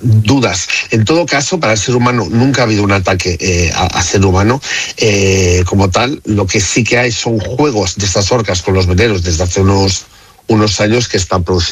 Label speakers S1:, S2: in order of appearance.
S1: dudas. En todo caso, para el ser humano nunca ha habido un ataque a ser humano como tal. Lo que sí que hay son juegos de estas orcas con los veleros desde hace unos años que están produciendo